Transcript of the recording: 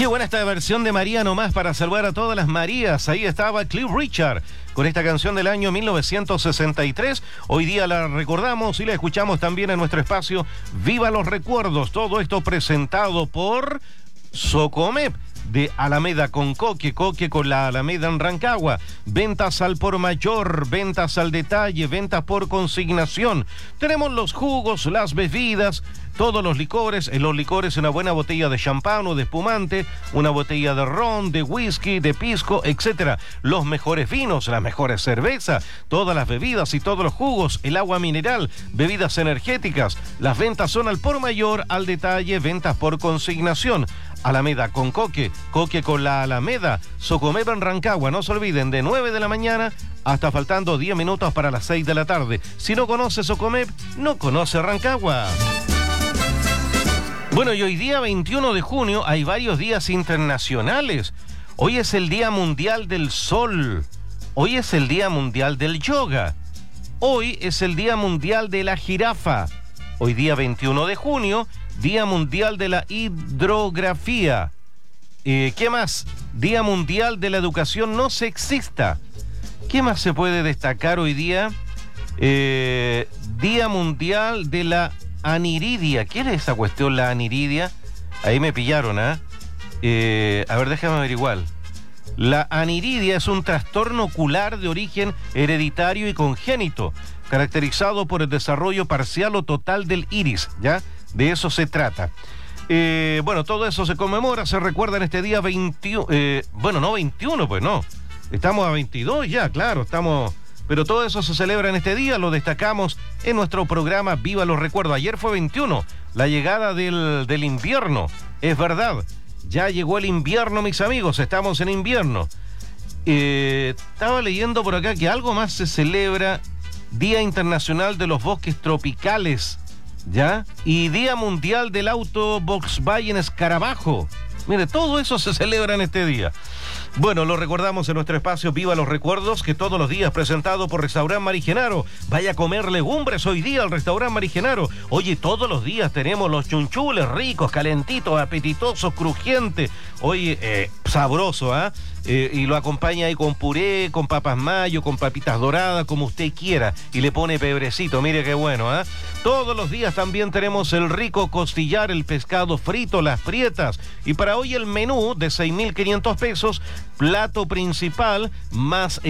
Qué buena esta versión de María nomás para salvar a todas las Marías. Ahí estaba Cliff Richard con esta canción del año 1963. Hoy día la recordamos y la escuchamos también en nuestro espacio Viva los Recuerdos. Todo esto presentado por Socomep, de Alameda con Coque con la Alameda en Rancagua. Ventas al por mayor, ventas al detalle, ventas por consignación. Tenemos los jugos, las bebidas, todos los licores. En los licores una buena botella de champán o de espumante, una botella de ron, de whisky, de pisco, etcétera. Los mejores vinos, las mejores cervezas, todas las bebidas y todos los jugos, el agua mineral, bebidas energéticas. Las ventas son al por mayor, al detalle, ventas por consignación. Alameda con Coque con la Alameda, Socomep en Rancagua. No se olviden, de 9 de la mañana hasta faltando 10 minutos para las 6 de la tarde. Si no conoce Socomep, no conoce Rancagua. Bueno, y hoy día 21 de junio hay varios días internacionales. Hoy es el Día Mundial del Sol. Hoy es el Día Mundial del Yoga. Hoy es el Día Mundial de la Jirafa. Hoy día 21 de junio, Día Mundial de la Hidrografía. ¿Qué más? Día Mundial de la Educación No Sexista. ¿Qué más se puede destacar hoy día? Día Mundial de la Aniridia. ¿Qué es esa cuestión, la aniridia? Ahí me pillaron, ¿ah? A ver, déjame averiguar. La aniridia es un trastorno ocular de origen hereditario y congénito, caracterizado por el desarrollo parcial o total del iris, ¿ya? De eso se trata. Bueno, todo eso se conmemora, se recuerda en este día 21. Bueno, no 21, pues no. Estamos a 22 ya, claro, estamos. Pero todo eso se celebra en este día, lo destacamos en nuestro programa Viva los Recuerdos. Ayer fue 21, la llegada del invierno. Es verdad, ya llegó el invierno, mis amigos, estamos en invierno. Estaba leyendo por acá que algo más se celebra. Día Internacional de los Bosques Tropicales, ¿ya? Y Día Mundial del Auto Volkswagen Escarabajo. Mire, todo eso se celebra en este día. Bueno, lo recordamos en nuestro espacio Viva los Recuerdos, que todos los días presentado por Restaurant Mari Genaro. Vaya a comer legumbres hoy día al Restaurant Mari Genaro. Oye, todos los días tenemos los chunchules ricos, calentitos, apetitosos, crujientes. Oye, sabroso, ¿ah? Y lo acompaña ahí con puré, con papas mayo, con papitas doradas, como usted quiera. Y le pone pebrecito, mire qué bueno, ¿ah? Todos los días también tenemos el rico costillar, el pescado frito, las prietas. Y para hoy el menú de 6.500 pesos, plato principal más